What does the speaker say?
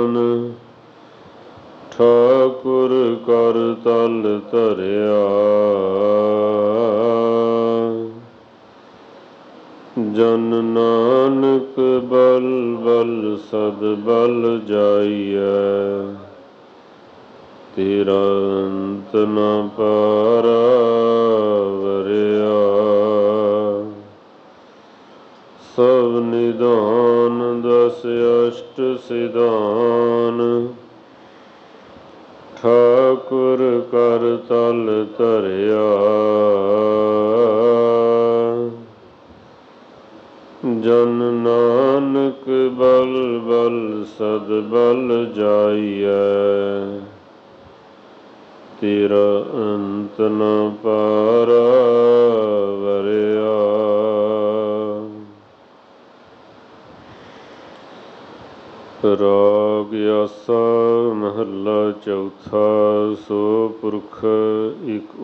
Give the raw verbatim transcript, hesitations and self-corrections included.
ਠਾਕੁਰ ਕਰ ਤਲ ਧਰਿਆ। ਜਨ ਨਾਨਕ ਬਲ ਬਲ ਸਦ ਬਲ ਜਾਈਐ। ਤੇਰਾ ਅੰਤ ਨ ਪਾਰਾ ਵਰਿਆ। ਸਭ ਨਿਧਾਨ ਦਸ ਅਸ਼ਟ ਸਿਧਾਨ। ਠਾਕੁਰ ਕਰ ਤਲ ਧਰਿਆ। ਜਨ ਨਾਨਕ ਬਲ ਬਲ ਸਦ ਬਲ ਜਾਈਐ। ਤੇਰਾ ਅੰਤ ਨ ਪਾਰਾ ਵਰਿਆ। ਰਾਗ ਆਸਾ ਮਹੱਲਾ ਚੌਥਾ। ਸੋ ਪੁਰਖ ਇੱਕ